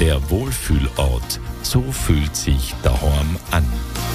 der Wohlfühlort. So fühlt sich daheim an.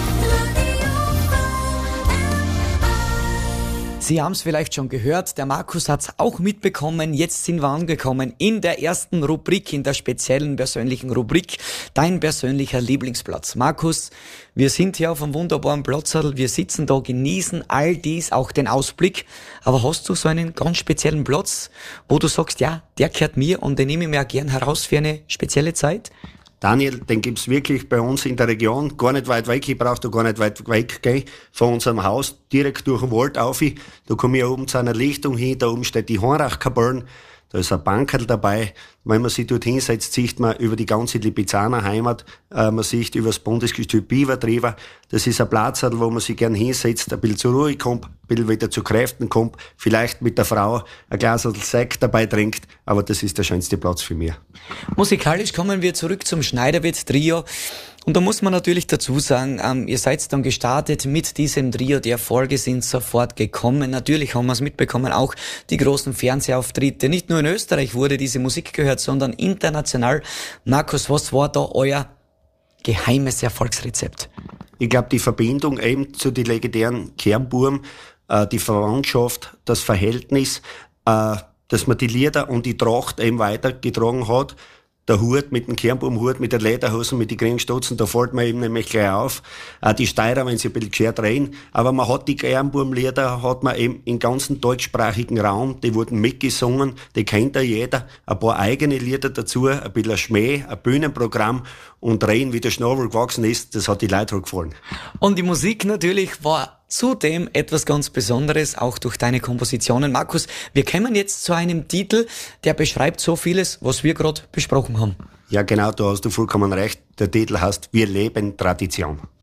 Sie haben es vielleicht schon gehört, der Markus hat es auch mitbekommen. Jetzt sind wir angekommen in der ersten Rubrik, in der speziellen persönlichen Rubrik, dein persönlicher Lieblingsplatz. Markus, wir sind hier auf einem wunderbaren Platzerl, wir sitzen da, genießen all dies, auch den Ausblick. Aber hast du so einen ganz speziellen Platz, wo du sagst, ja, der gehört mir und den nehme ich mir auch gern heraus für eine spezielle Zeit? Daniel, den gibt's wirklich bei uns in der Region, gar nicht weit weg. Ich brauch da gar nicht weit weg gehen von unserem Haus, direkt durch den Wald auf. Da komme ich oben zu einer Lichtung hin, da oben steht die Hornachkapellen, da ist ein Bankerl dabei. Wenn man sich dort hinsetzt, sieht man über die ganze Lipizzaner Heimat, man sieht über das Bundesgestüt Biber drüber. Das ist ein Platz, wo man sich gern hinsetzt, ein bisschen zur Ruhe kommt, ein bisschen wieder zu Kräften kommt, vielleicht mit der Frau ein Glas Sekt dabei trinkt, aber das ist der schönste Platz für mich. Musikalisch kommen wir zurück zum Schneiderwirt-Trio. Und da muss man natürlich dazu sagen, ihr seid dann gestartet mit diesem Trio. Die Erfolge sind sofort gekommen. Natürlich haben wir es mitbekommen, auch die großen Fernsehauftritte. Nicht nur in Österreich wurde diese Musik gehört, sondern international. Markus, was war da euer geheimes Erfolgsrezept? Ich glaube, die Verbindung eben zu den legendären Kernburm, die Verwandtschaft, das Verhältnis, dass man die Lieder und die Tracht eben weitergetragen hat. Der Hut mit dem Kernbaumhut, mit der Lederhosen, mit den grünen Stutzen, da fällt man eben nämlich gleich auf. Die Steirer, wenn sie ein bisschen gescheit reden. Aber man hat die Kernbaumlieder, hat man eben im ganzen deutschsprachigen Raum, die wurden mitgesungen, die kennt ja jeder. Ein paar eigene Lieder dazu, ein bisschen Schmäh, ein Bühnenprogramm und Reden, wie der Schnabel gewachsen ist, das hat die Leute auch gefallen. Und die Musik natürlich war zudem etwas ganz Besonderes, auch durch deine Kompositionen. Markus, wir kommen jetzt zu einem Titel, der beschreibt so vieles, was wir gerade besprochen haben. Ja genau, da hast du vollkommen recht. Der Titel heißt Wir leben Tradition.